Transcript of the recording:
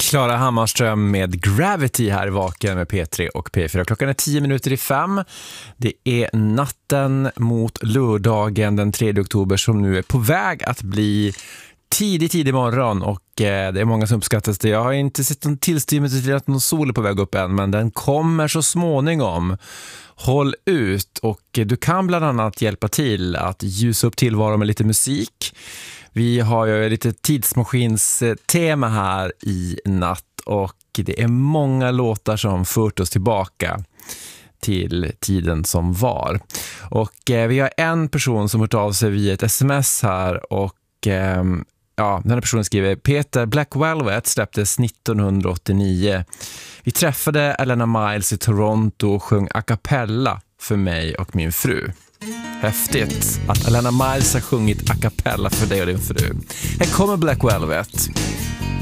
Klara Hammarström med Gravity här i Vaken med P3 och P4. Klockan är 10:05. Det är natten mot lördagen den 3 oktober som nu är på väg att bli tidig morgon, och det är många som uppskattas det. Jag har inte sett någon tillstymmelse till att någon sol är på väg upp än, men den kommer så småningom. Håll ut, och du kan bland annat hjälpa till att ljusa upp tillvaron med lite musik. Vi har ju lite tidsmaskinstema här i natt, och det är många låtar som fört oss tillbaka till tiden som var. Och vi har en person som hört av sig via ett sms här, och den här personen skriver: Peter, Black Velvet släpptes 1989. Vi träffade Elena Miles i Toronto och sjöng a cappella för mig och min fru. Häftigt att Elena Miles har sjungit a cappella för dig och din fru. Här kommer Black Velvet.